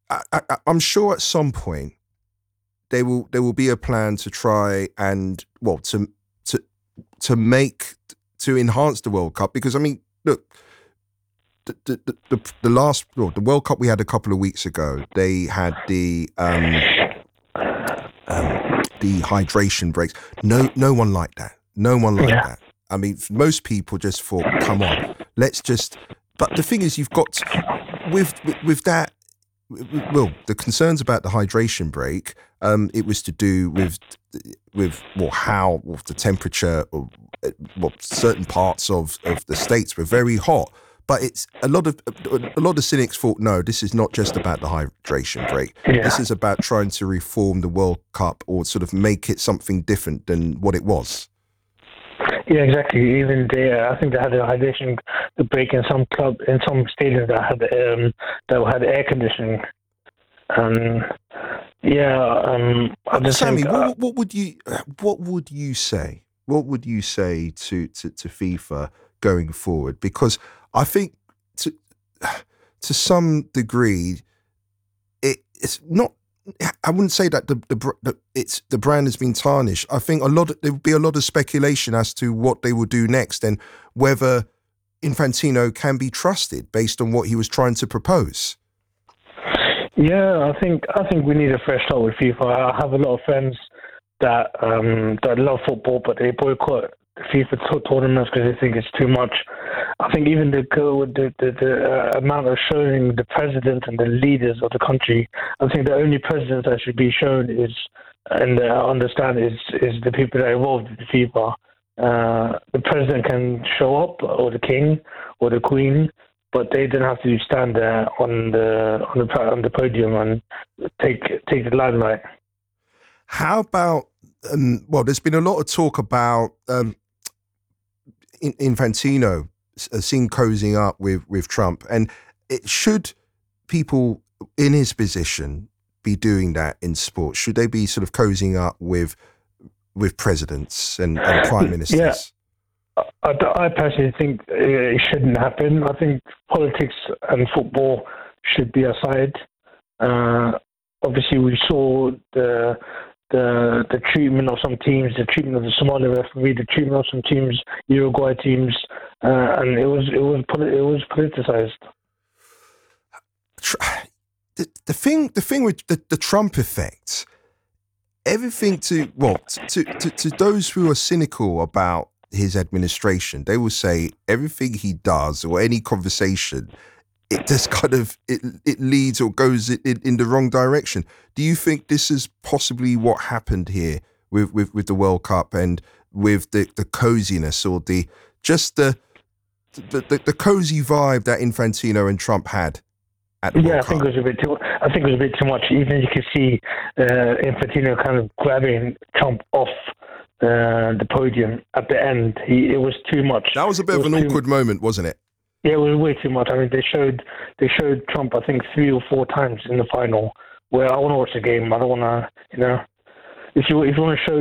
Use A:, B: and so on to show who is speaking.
A: I'm sure at some point there will be a plan to try and to make to enhance the World Cup, because I mean, look, the last the World Cup we had a couple of weeks ago, they had the hydration breaks. No one liked that. No one liked that. I mean, most people just thought, come on, let's just. But the thing is, you've got with that. Well, the concerns about the hydration break, it was to do with how the temperature, or certain parts of the states were very hot. But it's a lot of cynics thought, no, this is not just about the hydration break.
B: Yeah.
A: This is about trying to reform the World Cup, or sort of make it something different than what it was.
B: Yeah, exactly. Even I think they had a hydration break in some stadiums that had air conditioning.
A: Sammy, what would you say? What would you say to FIFA going forward? Because I think to some degree, it's not. I wouldn't say that the brand has been tarnished. I think there would be a lot of speculation as to what they will do next, and whether Infantino can be trusted based on what he was trying to propose.
B: Yeah, I think we need a fresh start with FIFA. I have a lot of friends that love football, but they boycott FIFA tournaments because they think it's too much. I think even the amount of showing the president and the leaders of the country, I think the only president that should be shown is, and I understand, is the people that are involved with the FIFA. The president can show up, or the king, or the queen, but they don't have to stand there on the podium and take the limelight.
A: How about there's been a lot of talk about Infantino seen cozying up with Trump, and should people in his position be doing that in sports? Should they be sort of cozying up with presidents and prime ministers?
B: Yeah. I personally think it shouldn't happen. I think politics and football should be aside. Obviously, we saw the treatment of some teams, the treatment of the Somali referee, the treatment of some teams, Uruguay teams, and it was politicized.
A: The thing with the Trump effect, everything to those who are cynical about his administration, they will say everything he does or any conversation, it just kind of it leads or goes in the wrong direction. Do you think this is possibly what happened here with the World Cup, and with the coziness, or the cozy vibe that Infantino and Trump had at the World Cup?
B: I think it was a bit too much. Even you could see Infantino kind of grabbing Trump off the podium at the end. It was too much.
A: That was a bit of an awkward moment, wasn't it?
B: Yeah, it was way too much. I mean, they showed Trump, I think, 3 or 4 times in the final. Where I want to watch the game, I don't want to, if you want to show